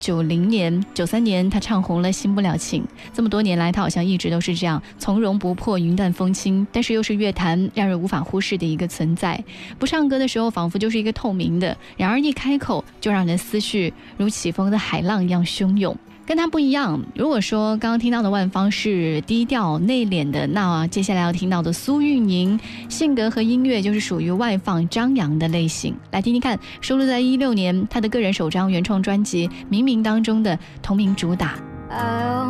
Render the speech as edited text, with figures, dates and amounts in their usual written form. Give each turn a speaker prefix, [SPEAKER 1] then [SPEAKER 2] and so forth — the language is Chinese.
[SPEAKER 1] 90年、93年，他唱红了《新不了情》。这么多年来，他好像一直都是这样从容不迫、云淡风轻，但是又是乐坛让人无法忽视的一个存在。不唱歌的时候，仿佛就是一个透明的；然而一开口，就让人思绪如起风的海浪一样汹涌。跟他不一样，如果说刚刚听到的万芳是低调内敛的，那接下来要听到的苏运莹性格和音乐就是属于外放张扬的类型。来听听看，收录在2016年他的个人首张原创专辑《明明》当中的同名主打。